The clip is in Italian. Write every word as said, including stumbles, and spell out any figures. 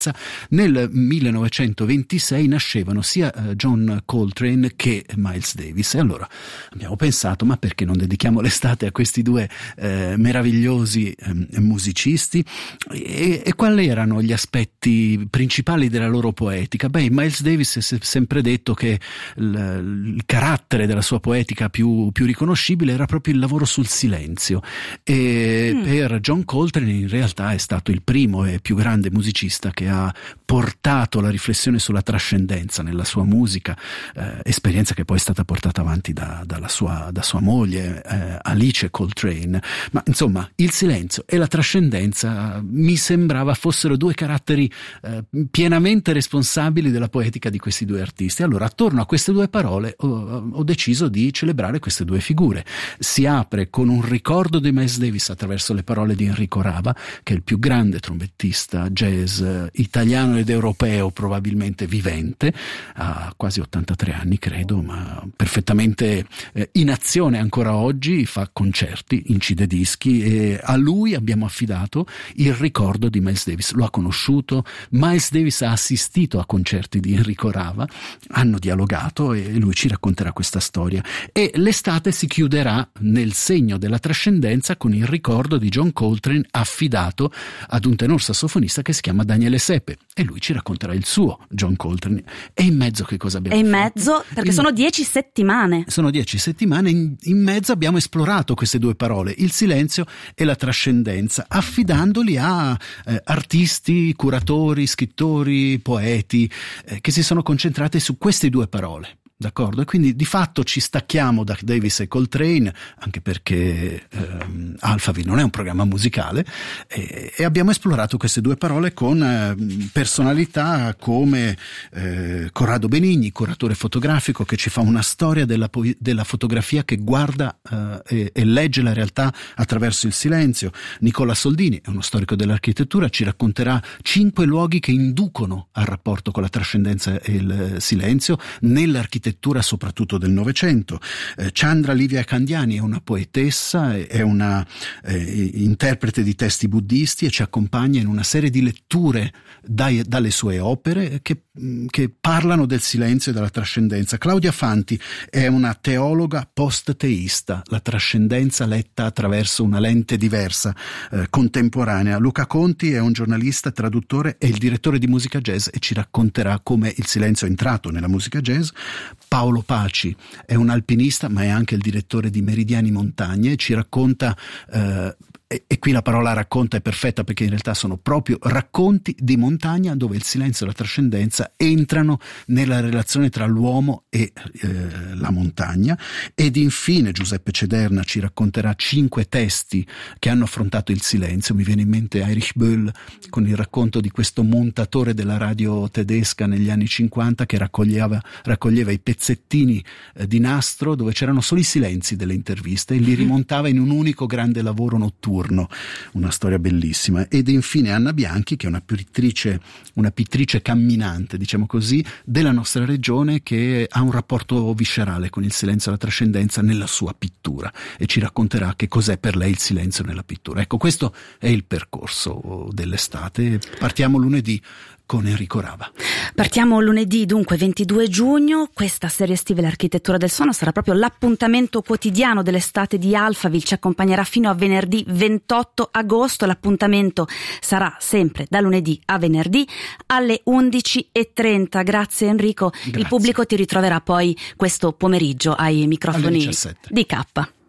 Nel millenovecentoventisei nascevano sia John Coltrane che Miles Davis, e allora abbiamo pensato: ma perché non dedichiamo l'estate a questi due eh, meravigliosi eh, musicisti? E, e quali erano gli aspetti principali della loro poetica? Beh, Miles Davis si è sempre detto che il, il carattere della sua poetica più, più riconoscibile era proprio il lavoro sul silenzio, e mm. per John Coltrane in realtà è stato il primo e più grande musicista che ha portato la riflessione sulla trascendenza nella sua musica, eh, esperienza che poi è stata portata avanti da, dalla sua, da sua moglie eh, Alice Coltrane. Ma insomma, il silenzio e la trascendenza mi sembrava fossero due caratteri eh, pienamente responsabili della poetica di questi due artisti. Allora, attorno a queste due parole ho, ho deciso di celebrare queste due figure. Si apre con un ricordo di Miles Davis attraverso le parole di Enrico Rava, che è il più grande trombettista jazz italiano ed europeo probabilmente vivente, ha quasi ottantatré anni credo, ma perfettamente eh, in azione ancora oggi, fa concerti, incide dischi, e a lui abbiamo affidato il ricordo di Miles Davis. Lo ha conosciuto, Miles Davis ha assistito a concerti di Enrico Rava, hanno dialogato e lui ci racconterà questa storia, e l'estate si chiuderà nel segno della trascendenza con il ricordo di John Coltrane affidato ad un tenor sassofonista che si chiama Daniele Sepe, e lui ci racconterà il suo John Coltrane. E in mezzo che cosa abbiamo fatto? E in fatto? mezzo, perché in... sono dieci settimane. Sono dieci settimane, in, in mezzo abbiamo esplorato queste due parole, il silenzio e la trascendenza, affidandoli a eh, artisti, curatori, scrittori, poeti eh, che si sono concentrati su queste due parole. D'accordo? E quindi di fatto ci stacchiamo da Davis e Coltrane, anche perché ehm, Alphaville non è un programma musicale, e, e abbiamo esplorato queste due parole con eh, personalità come eh, Corrado Benigni, curatore fotografico, che ci fa una storia della, po- della fotografia che guarda eh, e, e legge la realtà attraverso il silenzio. Nicola Soldini è uno storico dell'architettura, ci racconterà cinque luoghi che inducono al rapporto con la trascendenza e il silenzio nell'architettura, soprattutto del Novecento. Eh, Chandra Livia Candiani è una poetessa, è una eh, interprete di testi buddisti, e ci accompagna in una serie di letture dai, dalle sue opere che, che parlano del silenzio e della trascendenza. Claudia Fanti è una teologa post-teista, la trascendenza letta attraverso una lente diversa, eh, contemporanea. Luca Conti è un giornalista, traduttore e il direttore di musica jazz, e ci racconterà come il silenzio è entrato nella musica jazz. Paolo Paci è un alpinista, ma è anche il direttore di Meridiani Montagne, e ci racconta eh, e, e qui la parola racconta è perfetta, perché in realtà sono proprio racconti di montagna dove il silenzio e la trascendenza entrano nella relazione tra l'uomo e eh, la montagna. Ed infine Giuseppe Cederna ci racconterà cinque testi che hanno affrontato il silenzio. Mi viene in mente Erich Böll con il racconto di questo montatore della radio tedesca negli anni cinquanta che raccoglieva, raccoglieva i pezzettini eh, di nastro dove c'erano solo i silenzi delle interviste e li rimontava in un unico grande lavoro notturno. Una storia bellissima. Ed infine Anna Bianchi, che è una pittrice, una pittrice camminante, diciamo così, della nostra regione, che ha un rapporto viscerale con il silenzio e la trascendenza nella sua pittura, e ci racconterà che cos'è per lei il silenzio nella pittura. Ecco, questo è il percorso dell'estate. Partiamo lunedì con Enrico Rava. Partiamo lunedì, dunque ventidue giugno. Questa serie estiva L'Architettura del Suono sarà proprio l'appuntamento quotidiano dell'estate di Alphaville, ci accompagnerà fino a venerdì ventotto agosto. L'appuntamento sarà sempre da lunedì a venerdì alle undici e trenta. Grazie Enrico. Grazie. Il pubblico ti ritroverà poi questo pomeriggio ai microfoni di K.